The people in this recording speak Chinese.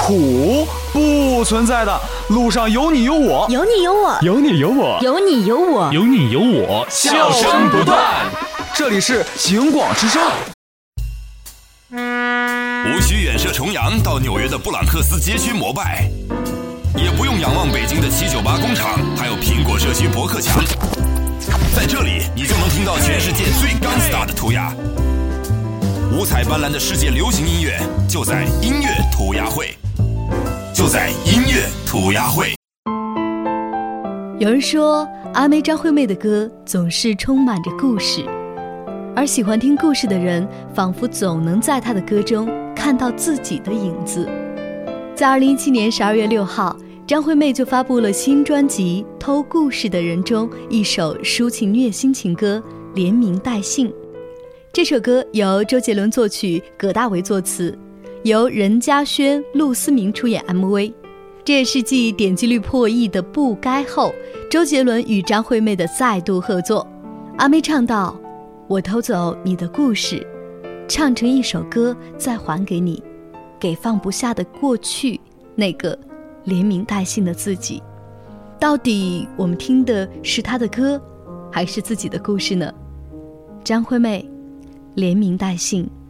苦不存在的，路上有你有我， 有你有我， 有你有我， 有你有我， 有你有我， 笑声不断。这里是警广之声。 无需远涉重洋到纽约的布朗克斯街区膜拜，也不用仰望北京的798工厂，还有苹果社区博客墙。在这里，你就能听到全世界最gangsta的涂鸦。五彩斑斓的世界流行音乐，就在音乐涂鸦会，就在音乐涂鸦会。 有人说，阿妹张惠妹的歌总是充满着故事，而喜欢听故事的人，仿佛总能在她的歌中看到自己的影子。在2017年12月6号，张惠妹就发布了新专辑《偷故事的人》中一首抒情虐心情歌《连名带姓》。这首歌由周杰伦作曲，葛大为作词，由任嘉轩、陆思明出演 MV。 这也是继点击率破亿的《不该》后，周杰伦与张惠妹的再度合作。阿妹唱道：我偷走你的故事，唱成一首歌再还给你，给放不下的过去那个连名带姓的自己。到底我们听的是他的歌，还是自己的故事呢？张惠妹连名带姓。